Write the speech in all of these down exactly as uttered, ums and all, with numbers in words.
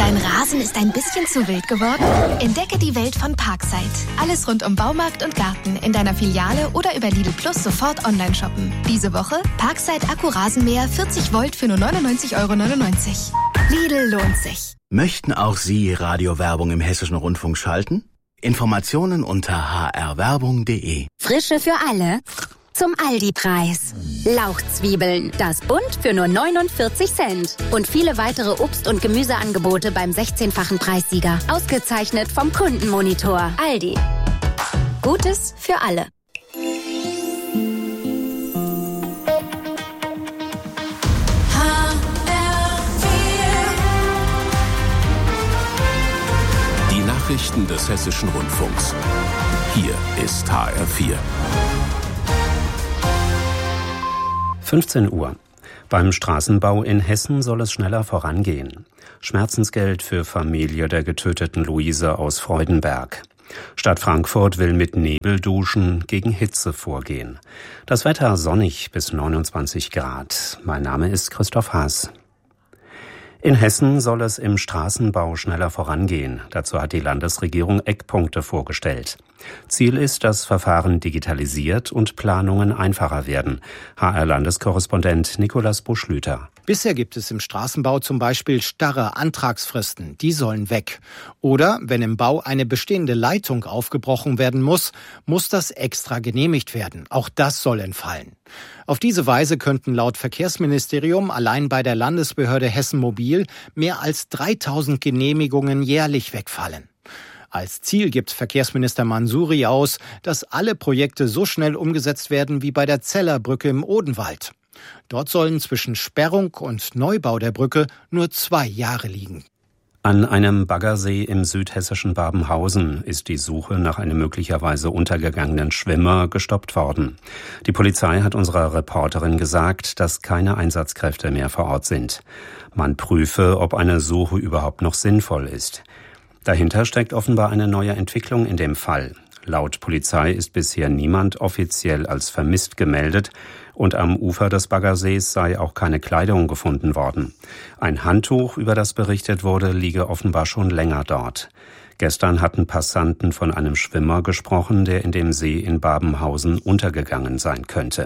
Dein Rasen ist ein bisschen zu wild geworden? Entdecke die Welt von Parkside. Alles rund um Baumarkt und Garten in deiner Filiale oder über Lidl Plus sofort online shoppen. Diese Woche Parkside Akku-Rasenmäher vierzig Volt für nur neunundneunzig Euro neunundneunzig. Lidl lohnt sich. Möchten auch Sie Radiowerbung im Hessischen Rundfunk schalten? Informationen unter h r werbung punkt d e. Frische für alle zum Aldi-Preis. Lauchzwiebeln, das Bund für nur neunundvierzig Cent. Und viele weitere Obst- und Gemüseangebote beim sechzehnfachen Preissieger. Ausgezeichnet vom Kundenmonitor. Aldi. Gutes für alle. Die Nachrichten des Hessischen Rundfunks. Hier ist H R vier. fünfzehn Uhr. Beim Straßenbau in Hessen soll es schneller vorangehen. Schmerzensgeld für Familie der getöteten Luise aus Freudenberg. Stadt Frankfurt will mit Nebelduschen gegen Hitze vorgehen. Das Wetter sonnig bis neunundzwanzig Grad. Mein Name ist Christoph Haas. In Hessen soll es im Straßenbau schneller vorangehen. Dazu hat die Landesregierung Eckpunkte vorgestellt. Ziel ist, dass Verfahren digitalisiert und Planungen einfacher werden. H R-Landeskorrespondent Nikolaus Buschlüter. Bisher gibt es im Straßenbau zum Beispiel starre Antragsfristen. Die sollen weg. Oder wenn im Bau eine bestehende Leitung aufgebrochen werden muss, muss das extra genehmigt werden. Auch das soll entfallen. Auf diese Weise könnten laut Verkehrsministerium allein bei der Landesbehörde Hessen Mobil mehr als dreitausend Genehmigungen jährlich wegfallen. Als Ziel gibt Verkehrsminister Mansouri aus, dass alle Projekte so schnell umgesetzt werden wie bei der Zellerbrücke im Odenwald. Dort sollen zwischen Sperrung und Neubau der Brücke nur zwei Jahre liegen. An einem Baggersee im südhessischen Babenhausen ist die Suche nach einem möglicherweise untergegangenen Schwimmer gestoppt worden. Die Polizei hat unserer Reporterin gesagt, dass keine Einsatzkräfte mehr vor Ort sind. Man prüfe, ob eine Suche überhaupt noch sinnvoll ist. Dahinter steckt offenbar eine neue Entwicklung in dem Fall. Laut Polizei ist bisher niemand offiziell als vermisst gemeldet und am Ufer des Baggersees sei auch keine Kleidung gefunden worden. Ein Handtuch, über das berichtet wurde, liege offenbar schon länger dort. Gestern hatten Passanten von einem Schwimmer gesprochen, der in dem See in Babenhausen untergegangen sein könnte.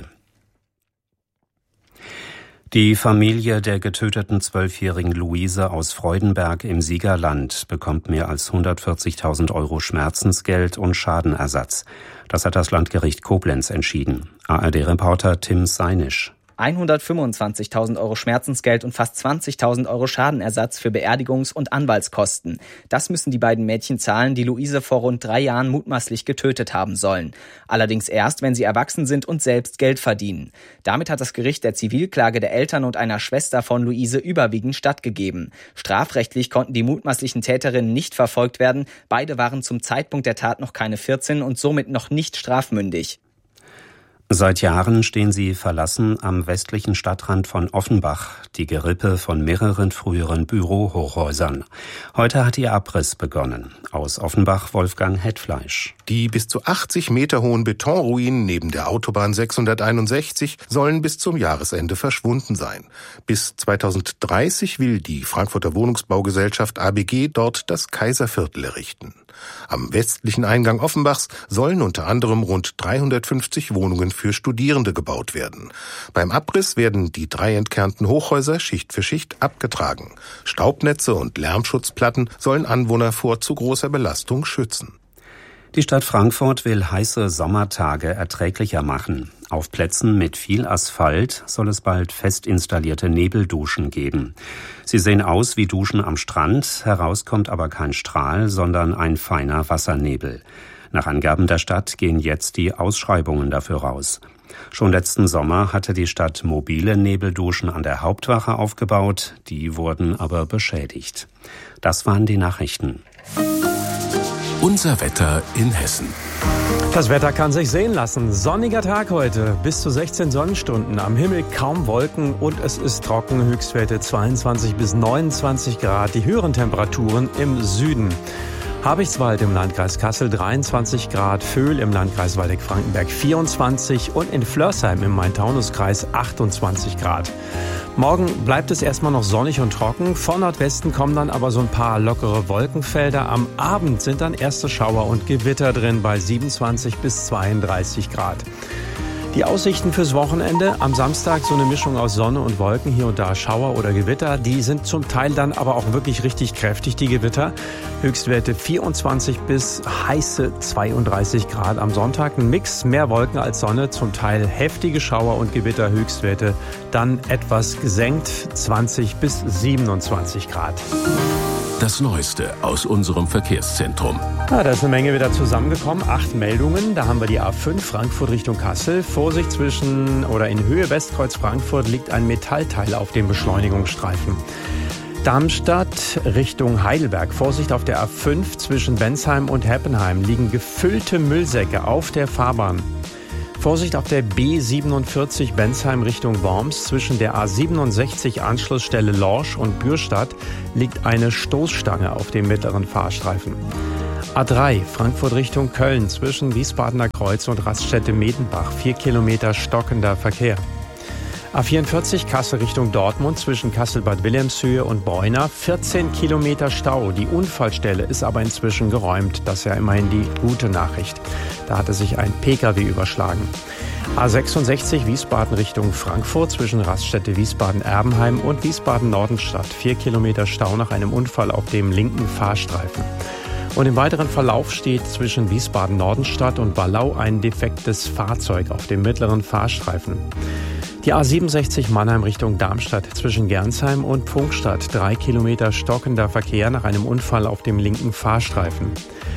Die Familie der getöteten zwölfjährigen Luise aus Freudenberg im Siegerland bekommt mehr als hundertvierzigtausend Euro Schmerzensgeld und Schadenersatz. Das hat das Landgericht Koblenz entschieden. A R D-Reporter Tim Seinisch. hundertfünfundzwanzigtausend Euro Schmerzensgeld und fast zwanzigtausend Euro Schadenersatz für Beerdigungs- und Anwaltskosten. Das müssen die beiden Mädchen zahlen, die Luise vor rund drei Jahren mutmaßlich getötet haben sollen. Allerdings erst, wenn sie erwachsen sind und selbst Geld verdienen. Damit hat das Gericht der Zivilklage der Eltern und einer Schwester von Luise überwiegend stattgegeben. Strafrechtlich konnten die mutmaßlichen Täterinnen nicht verfolgt werden. Beide waren zum Zeitpunkt der Tat noch keine vierzehn und somit noch nicht strafmündig. Seit Jahren stehen sie verlassen am westlichen Stadtrand von Offenbach, die Gerippe von mehreren früheren Bürohochhäusern. Heute hat ihr Abriss begonnen. Aus Offenbach Wolfgang Hetfleisch. Die bis zu achtzig Meter hohen Betonruinen neben der Autobahn sechshunderteinundsechzig sollen bis zum Jahresende verschwunden sein. Bis zweitausenddreißig will die Frankfurter Wohnungsbaugesellschaft A B G dort das Kaiserviertel errichten. Am westlichen Eingang Offenbachs sollen unter anderem rund dreihundertfünfzig Wohnungen für Studierende gebaut werden. Beim Abriss werden die drei entkernten Hochhäuser Schicht für Schicht abgetragen. Staubnetze und Lärmschutzplatten sollen Anwohner vor zu großer Belastung schützen. Die Stadt Frankfurt will heiße Sommertage erträglicher machen. Auf Plätzen mit viel Asphalt soll es bald fest installierte Nebelduschen geben. Sie sehen aus wie Duschen am Strand, heraus kommt aber kein Strahl, sondern ein feiner Wassernebel. Nach Angaben der Stadt gehen jetzt die Ausschreibungen dafür raus. Schon letzten Sommer hatte die Stadt mobile Nebelduschen an der Hauptwache aufgebaut, die wurden aber beschädigt. Das waren die Nachrichten. Unser Wetter in Hessen. Das Wetter kann sich sehen lassen. Sonniger Tag heute, bis zu sechzehn Sonnenstunden. Am Himmel kaum Wolken und es ist trocken. Höchstwerte zweiundzwanzig bis neunundzwanzig Grad. Die höheren Temperaturen im Süden. Habichtswald im Landkreis Kassel dreiundzwanzig Grad, Vöhl im Landkreis Waldeck-Frankenberg vierundzwanzig und in Flörsheim im Main-Taunus-Kreis achtundzwanzig Grad. Morgen bleibt es erstmal noch sonnig und trocken. Von Nordwesten kommen dann aber so ein paar lockere Wolkenfelder. Am Abend sind dann erste Schauer und Gewitter drin bei siebenundzwanzig bis zweiunddreißig Grad. Die Aussichten fürs Wochenende: am Samstag so eine Mischung aus Sonne und Wolken, hier und da Schauer oder Gewitter. Die sind zum Teil dann aber auch wirklich richtig kräftig, die Gewitter. Höchstwerte vierundzwanzig bis heiße zweiunddreißig Grad. Am Sonntag ein Mix, mehr Wolken als Sonne, zum Teil heftige Schauer und Gewitter. Höchstwerte dann etwas gesenkt, zwanzig bis siebenundzwanzig Grad. Das Neueste aus unserem Verkehrszentrum. Ja, da ist eine Menge wieder zusammengekommen. Acht Meldungen. Da haben wir die A fünf Frankfurt Richtung Kassel. Vorsicht, zwischen oder in Höhe Westkreuz Frankfurt liegt ein Metallteil auf dem Beschleunigungsstreifen. Darmstadt Richtung Heidelberg. Vorsicht auf der A fünf zwischen Bensheim und Heppenheim liegen gefüllte Müllsäcke auf der Fahrbahn. Vorsicht auf der B siebenundvierzig Bensheim Richtung Worms. Zwischen der A siebenundsechzig Anschlussstelle Lorsch und Bürstadt liegt eine Stoßstange auf dem mittleren Fahrstreifen. A drei Frankfurt Richtung Köln zwischen Wiesbadener Kreuz und Raststätte Medenbach. Vier Kilometer stockender Verkehr. A vierundvierzig Kassel Richtung Dortmund zwischen Kassel-Bad Wilhelmshöhe und Bräuner. vierzehn Kilometer Stau. Die Unfallstelle ist aber inzwischen geräumt. Das ist ja immerhin die gute Nachricht. Da hatte sich ein Pkw überschlagen. A sechsundsechzig Wiesbaden Richtung Frankfurt zwischen Raststätte Wiesbaden-Erbenheim und Wiesbaden-Nordenstadt. Vier Kilometer Stau nach einem Unfall auf dem linken Fahrstreifen. Und im weiteren Verlauf steht zwischen Wiesbaden-Nordenstadt und Ballau ein defektes Fahrzeug auf dem mittleren Fahrstreifen. Die A siebenundsechzig Mannheim Richtung Darmstadt zwischen Gernsheim und Pfungstadt. Drei Kilometer stockender Verkehr nach einem Unfall auf dem linken Fahrstreifen.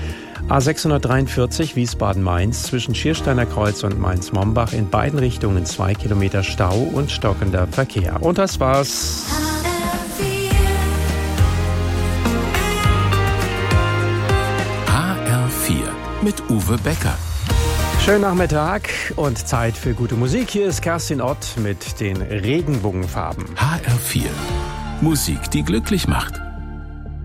A sechshundertdreiundvierzig Wiesbaden-Mainz zwischen Schiersteiner Kreuz und Mainz-Mombach in beiden Richtungen zwei Kilometer Stau und stockender Verkehr. Und das war's. H R vier mit Uwe Becker. Schönen Nachmittag und Zeit für gute Musik. Hier ist Kerstin Ott mit den Regenbogenfarben. H R vier. Musik, die glücklich macht.